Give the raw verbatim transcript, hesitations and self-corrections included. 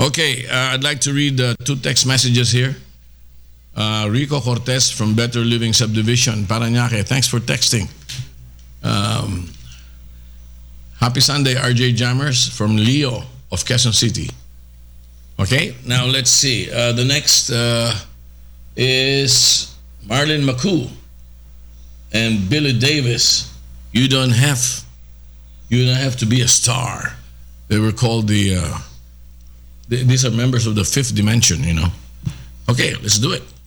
Okay, uh, I'd like to read uh, two text messages here. Uh, Rico Cortez from Better Living Subdivision, Parañaque. Thanks for texting. Um, happy Sunday, R J Jammers from Leo of Quezon City. Okay, now let's see. Uh, the next uh, is Marlon Macu and Billy Davis. You don't have, you don't have to be a star. They were called the. Uh, th- these are members of the Fifth Dimension, you know. Okay, let's do it.